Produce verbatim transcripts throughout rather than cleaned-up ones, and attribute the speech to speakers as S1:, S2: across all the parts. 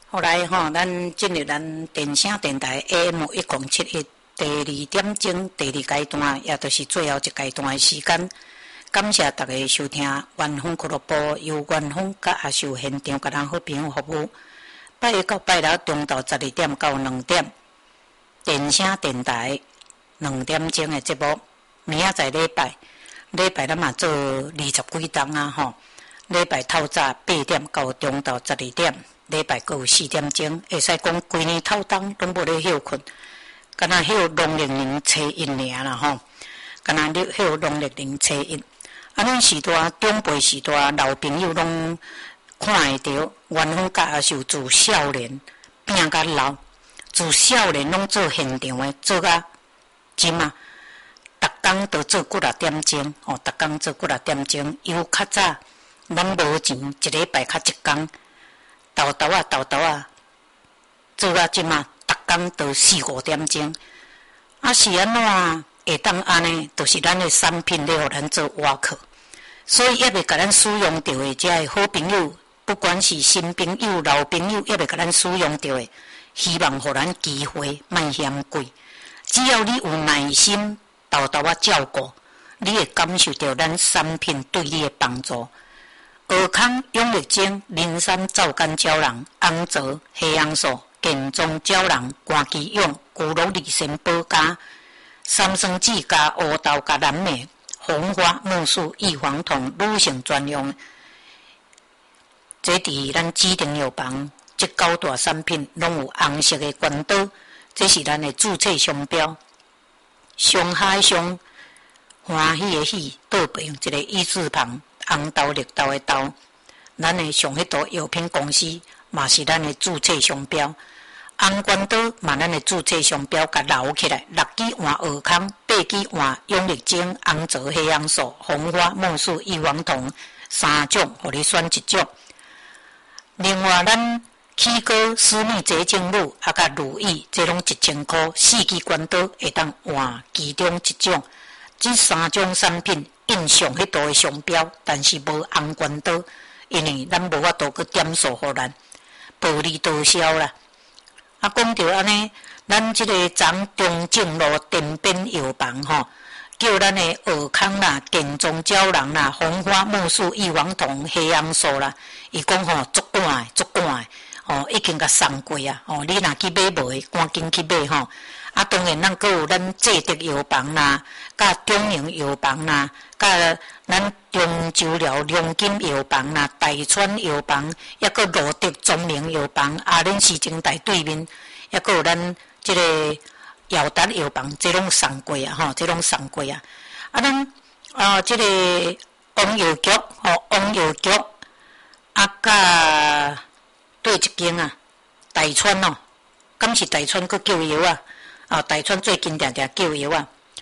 S1: 后来吼，咱进入咱电声电台 A M 一零七一第二点钟第二阶段，也就是最后一阶段的时间。感谢大家收听元丰俱乐部由元丰甲阿秀现场甲咱好朋友服务。拜一到拜六中昼十二点到两点，电声电台两点钟的节目。明仔载礼拜，礼拜咱嘛做二十几档啊吼。礼拜透早八点到中昼十二点。礼拜各有四点钟，会使讲规年透冬拢无咧休困，敢若休农历年初一尔啦吼，敢若咧休农历年初一。啊，咱时代长辈时代老朋友拢看会到，元丰甲阿秀自少年拼甲老，自少年拢做现场诶，做甲今啊，逐工都做几啊点钟，哦，逐工做几啊点钟，由较早咱无钱，一礼拜较一工。豆豆啊，豆豆啊，做啊即嘛，逐工都四五点钟。啊是安怎会当安尼？就是咱的产品咧，互咱做挖客，所以也未甲咱使用到的，遮个好朋友，不管是新朋友、老朋友，也未甲咱使用到的，希望互咱机会莫嫌贵。只要你有耐心，豆豆啊照顾，你会感受到咱产品对你的帮助。尔康永力精、灵山皂苷胶囊、红泽黑杨素、健壮胶囊、关基用、骨碌利参保加、三生子加乌豆加蓝莓、红花木素、异黄酮、女性专用。这伫咱指定药房，这九大产品拢有红色的关刀，这是咱的注册商标。上海上欢喜的喜，倒边一个一字旁。红豆、绿豆的豆，咱的上迄多药品公司嘛是咱的注册商标。红关刀嘛，咱的注册商标甲留起来。六支换尔康，八支换永力精、红泽黑杨素、红花木素、异黄酮三种，互你选一种。另外，咱起膏、私密洁净乳啊，甲乳液，这拢一千块，四支关刀会当换其中一种。这三种产品。印上迄度的商标，但是无红关刀，因为咱无法度去点数互咱，薄利多销啦。啊，讲到安尼，咱即个长中正路电边药房吼，叫咱的尔康啦、健壮胶囊啦、红花木素、异黄酮、黑杨素啦，伊讲吼足赶的、足赶的，吼已经甲送过啊，吼你若去买无的，赶紧去买吼。啊，当然，咱阁有咱济德药房啦，甲中营药房啦，甲咱中州寮龙金药房啦，大川药房，抑阁罗德中明药房，阿恁市政台对面，抑阁有咱即个耀达药房，这拢送过啊，吼，这拢送过啊。啊，咱啊，即个王药局，吼，王药局，啊，甲对一间啊，大川哦，敢是大川阁叫药啊？啊，大川最近定定叫药啊，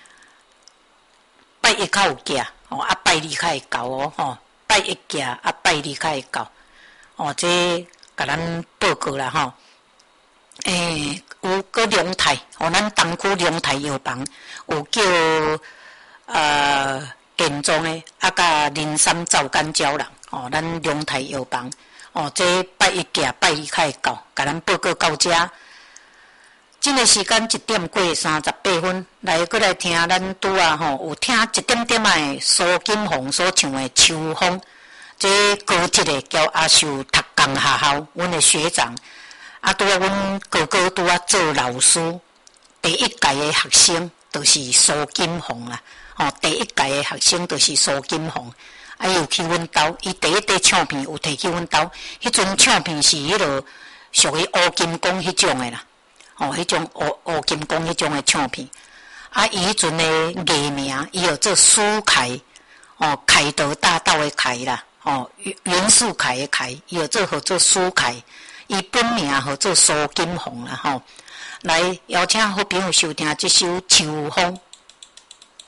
S1: 拜一较有价，哦，啊拜二较会厚哦，吼，拜一价，啊拜二较会厚，哦，这甲咱报告啦，吼，诶，有个龙台，哦，咱东区龙台药房有叫呃健壮的，啊甲灵山皂苷胶囊，哦，咱龙台药房，哦，这拜一价，拜二较会厚，甲咱报告到遮。这个时间一点过三十八分，来过来听咱拄啊吼，有听一点点的苏金凤所唱的《秋风》。这高级的叫阿秀读工学校，阮的学长，啊拄啊，阮哥哥拄啊做老师，第一届的学生就是苏金凤啦。吼、哦，第一届的学生就是苏金凤，啊，有去阮兜，伊第一块唱片有摕去阮兜，迄阵唱片是迄落属于乌金光迄种的啦。哦，迄种乌乌金光迄种的唱片，啊，伊迄阵的艺名，伊有做苏凯，哦，凯德大道的凯啦，哦，袁树凯的凯，伊有做好做苏凯，伊本名好做苏金凤啦，吼、哦。来邀请好朋友收听这首《秋风》。